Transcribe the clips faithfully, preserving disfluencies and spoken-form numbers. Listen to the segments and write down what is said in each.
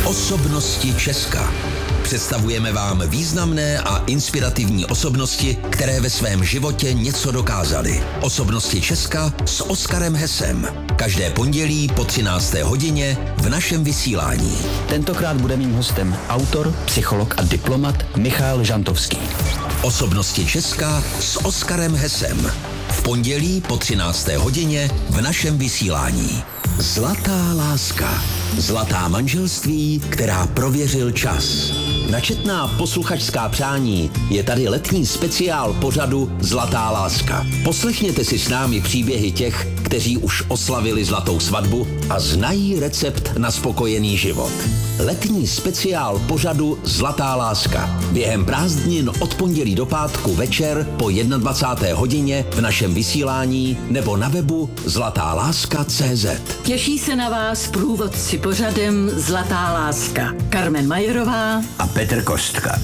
Osobnosti Česka. Představujeme vám významné a inspirativní osobnosti, které ve svém životě něco dokázaly. Osobnosti Česka s Oskarem Hesem. Každé pondělí po třinácté hodině v našem vysílání. Tentokrát bude mým hostem autor, psycholog a diplomat Michal Žantovský. Osobnosti Česka s Oskarem Hesem. V pondělí po třinácté hodině v našem vysílání. Zlatá láska. Zlatá manželství, která prověřil čas. Na četná posluchačská přání je tady letní speciál pořadu Zlatá láska. Poslechněte si s námi příběhy těch, kteří už oslavili zlatou svatbu a znají recept na spokojený život. Letní speciál pořadu Zlatá láska. Během prázdnin od pondělí do pátku večer po dvacáté jedné hodině v našem vysílání nebo na webu zlatá láska tečka cé zet. Těší se na vás průvodci pořadem Zlatá láska. Carmen Majerová A Petr Kostka.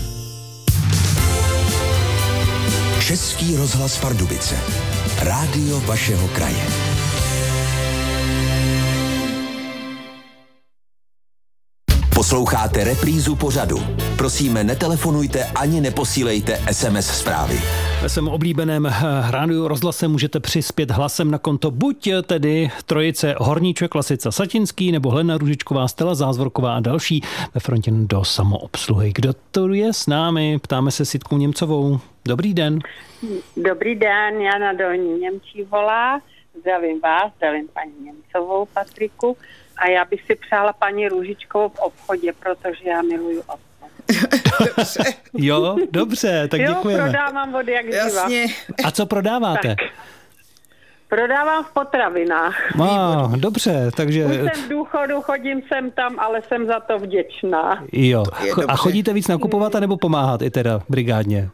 Český rozhlas Pardubice. Rádio vašeho kraje. Posloucháte reprízu pořadu. Prosíme, netelefonujte ani neposílejte es em es zprávy. Ve svém oblíbeném rádiu rozhlase můžete přispět hlasem na konto buď tedy trojice Horníček, Lasica, Satinský, nebo Helena Růžičková, Stella Zázvorková a další ve frontě do samoobsluhy. Kdo to je s námi? Ptáme se s Jitkou Němcovou. Dobrý den. Dobrý den, Jana Dolní Němčí volá. Zdravím vás, zdravím paní Němcovou, Patriku. A já bych si přála paní Růžičkovou v obchodě, protože já miluju obchod. Dobře. Jo, dobře, tak děkujeme. Jo, prodávám vody jak živa. A co prodáváte? Tak. Prodávám v potravinách. A, dobře, takže... Už jsem v důchodu, chodím sem tam, ale jsem za to vděčná. Jo. A chodíte víc nakupovat, anebo pomáhat i teda brigádně?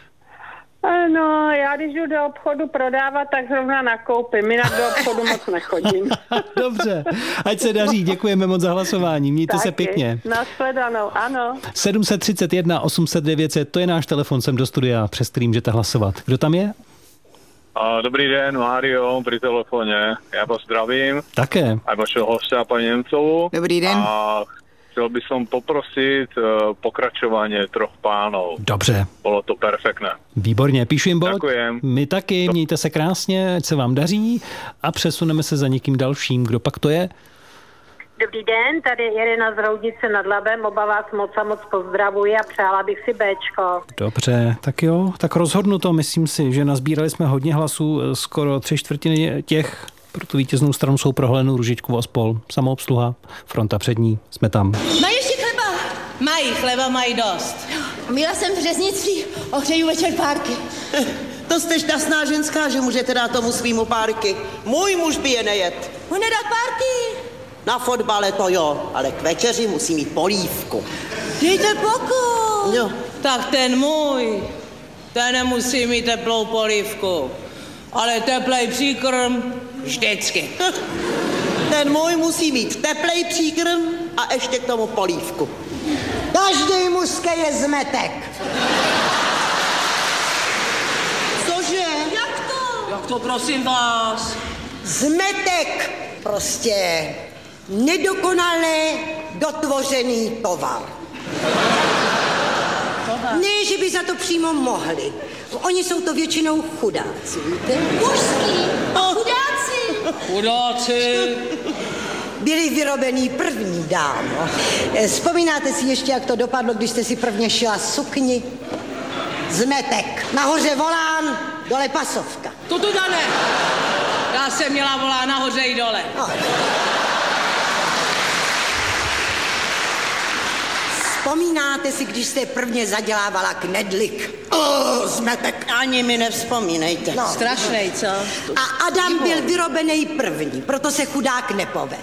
No, já když jdu do obchodu prodávat, tak zrovna nakoupím, jinak do obchodu moc nechodím. Dobře, ať se daří, děkujeme moc za hlasování, mějte Taky. se pěkně. Nashledanou, ano. sedm set třicet jedna osm set devět set, to je náš telefon sem do studia, přes který můžete hlasovat. Kdo tam je? Dobrý den, Mário, pri telefoně. Já vás zdravím. Také. A vašeho hostia, paní Němcovou. Dobrý den. A chcel by som poprosiť uh, pokračovanie Troch pánov. Dobře. Bolo to perfektné. Výborně, píšu jim bod. Děkujem. My taky, mějte se krásně, ať se vám daří a přesuneme se za někým dalším. Kdo pak to je? Dobrý den, tady je Irina z Roudice nad Labem, oba vás moc a moc pozdravuji a přála bych si Béčko. Dobře, tak jo, tak rozhodnu to, myslím si, že nazbírali jsme hodně hlasů, skoro tři čtvrtiny těch. Pro tu vítěznou stranu jsou pro Helenu Růžičkovou a spol. Samoobsluha, fronta přední, jsme tam. Mají ještě chleba? Mají, chleba mají dost. Měla jsem v řeznictví, ohřeju večer párky. To jste šťastná ženská, že můžete dát tomu svýmu párky. Můj muž by je nejet. On nedá párky. Na fotbale to jo, ale k večeři musí mít polívku. Dejte pokoj. Jo. Tak ten můj, ten nemusí mít teplou polívku, ale teplej příkrm vždycky. Ten můj musí mít teplej příkrm a ještě k tomu polívku. Každý mužský je zmetek. Cože? Jak to? Jak to, prosím vás? Zmetek prostě nedokonalé dotvořený tovar. Tovar? Ne, že by za to přímo mohli. Oni jsou to většinou chudáci, víte? Mužský a chudáci. Chudáci. Byli vyrobený první, dámo. Vzpomínáte si ještě, jak to dopadlo, když jste si prvně šila sukni? Zmetek. Nahoře volán, dole pasovka. To tu ne. Já jsem měla volá nahoře i dole. No. Vzpomínáte si, když jste prvně zadělávala knedlik? Oh, zmetek. Ani mi nevzpomínejte. No. Strašnej, co? A Adam byl vyrobený první, proto se chudák nepoved.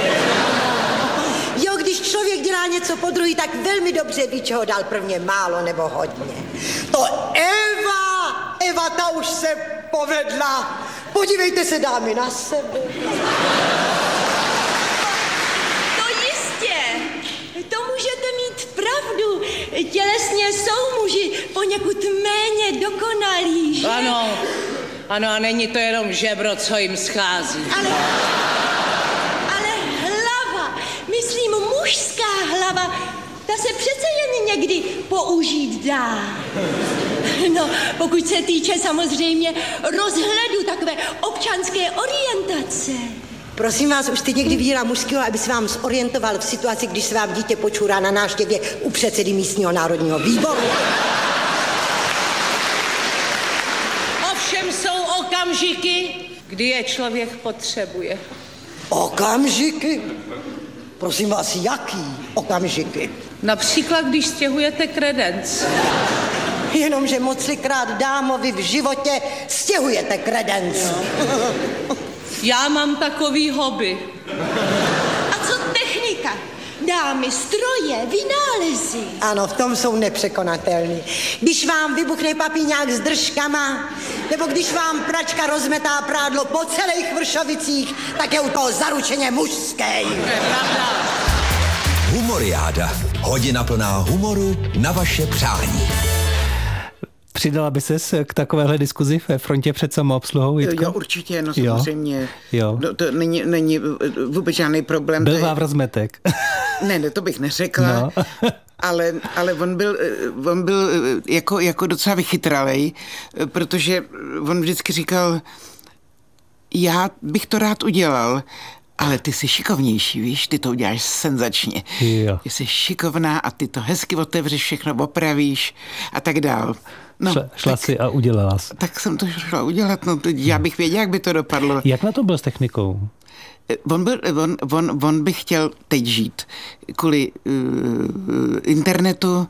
Jo, když člověk dělá něco po druhý, tak velmi dobře ví, čeho dal prvně málo nebo hodně. To Eva, Eva ta už se povedla. Podívejte se, dámy, na sebe. To jistě. To můžete mít pravdu. Tělesně jsou muži poněkud méně dokonalí, že? Ano. Ano, a není to jenom žebro, co jim schází. Ale, ale hlava, myslím mužská hlava, ta se přece jen někdy použít dá. No, pokud se týče samozřejmě rozhledu, takové občanské orientace. Prosím vás, už jste někdy viděla mužského, aby se vám zorientoval v situaci, když se vám dítě počůrá na návštěvě u předsedy místního národního výboru? Ovšem jsou okamžiky, kdy je člověk potřebuje. Okamžiky? Prosím vás, jaký okamžiky? Například, když stěhujete kredenc. Jenomže moclikrát dámovi v životě stěhujete kredenc. No. Já mám takový hobby. A co technika? Dámy, stroje, vynálezy. Ano, v tom jsou nepřekonatelný. Když vám vybuchne papíňák s držkama, nebo když vám pračka rozmetá prádlo po celých Vršovicích, tak je u toho zaručeně mužské. Humoriáda. Hodina plná humoru na vaše přání. Přidala by ses k takovéhle diskuzi ve frontě před samoobsluhou, Jitko? Jo, určitě, no samozřejmě. Jo. No, to není, není vůbec žádný problém. Byl je... vávr zmetek. Ne, ne, to bych neřekla, no. ale, ale on byl, on byl jako, jako docela vychytralej, protože on vždycky říkal, já bych to rád udělal, ale ty jsi šikovnější, víš, ty to uděláš senzačně. Jo. Ty jsi šikovná a ty to hezky otevřeš, všechno opravíš a tak dál. No, šla šla tak, si a udělala jsi. Tak jsem to šla udělat, no já bych věděl, jak by to dopadlo. Jak na to byl s technikou? On, byl, on, on, on by chtěl teď žít kvůli uh, internetu,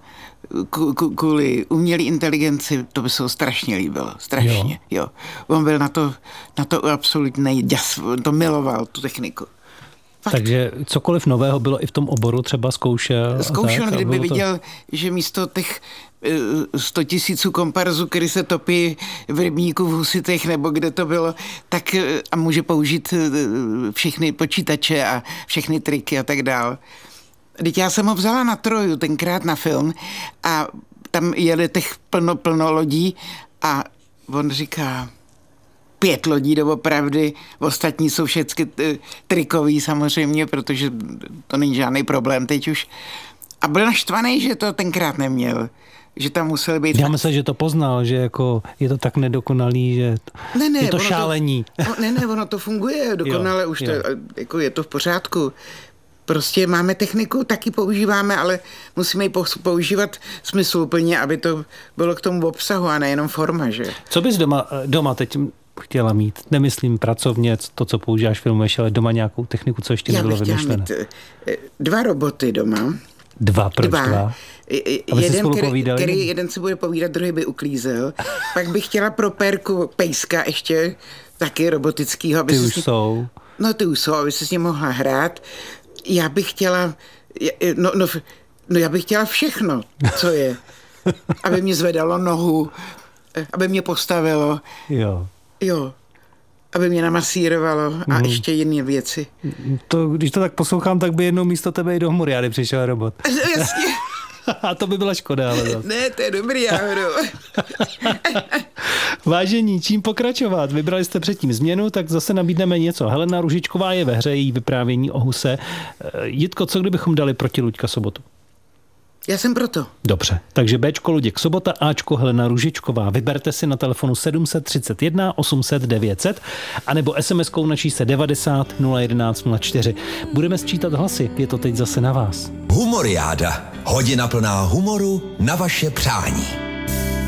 kvůli umělé inteligenci, to by se ho strašně líbilo, strašně, jo. jo. On byl na to, na to absolutně jas, on to miloval, tu techniku. Fakt. Takže cokoliv nového bylo i v tom oboru, třeba zkoušel? Zkoušel, tak, kdyby to... viděl, že místo těch sto tisíců komparzů, který se topí v rybníku v Husitech, nebo kde to bylo, tak a může použít všechny počítače a všechny triky a tak dál. Teď já jsem ho vzala na Troju tenkrát na film a tam jeli těch plno, plno lodí a on říká, pět lodí doopravdy, ostatní jsou všechny trikový samozřejmě, protože to není žádný problém teď už. A byl naštvaný, že to tenkrát neměl. Že tam musel být... Já myslím, že to poznal, že jako je to tak nedokonalý, že ne, ne, je to šálení. To, no, ne, ne, ono to funguje dokonale, jo, už to, jako je to v pořádku. Prostě máme techniku, taky používáme, ale musíme ji používat smysluplně, aby to bylo k tomu obsahu a nejenom forma, že? Co bys doma, doma teď chtěla mít? Nemyslím pracovně, to, co používáš, filmuješ, ale doma nějakou techniku, co ještě nebylo vymyšlené. Já bych chtěla mít dva roboty doma. Dva, proč dva? dva? Aby jeden, který, který, jeden se bude povídat, druhý by uklízel. Pak bych chtěla pro Pérku pejska ještě, taky robotickýho. Aby ty už ním, jsou. No ty už jsou, aby se s ním mohla hrát. Já bych chtěla, no, no, no já bych chtěla všechno, co je. Aby mě zvedalo nohu, aby mě postavilo. Jo. Jo. Aby mě namasírovalo a mm. ještě jiné věci. To, když to tak poslouchám, tak by jednou místo tebe i do Humoriády přišel robot. Jasně. A to by byla škoda, ale zase. Ne, to je dobrý, náhodou. Vážení, čím pokračovat? Vybrali jste předtím změnu, tak zase nabídneme něco. Helena Růžičková je ve hře, její vyprávění o huse. Jitko, co kdybychom dali proti Luďka Sobotu? Já jsem proto. Dobře, takže Bčko Luděk Sobota, Ačko Helena Růžičková. Vyberte si na telefonu sedm set třicet jedna osm set devět set anebo SMSkou na čísle devadesát nula jedenáct nula čtyři. Budeme sčítat hlasy, je to teď zase na vás. Humoriáda. Hodina plná humoru na vaše přání.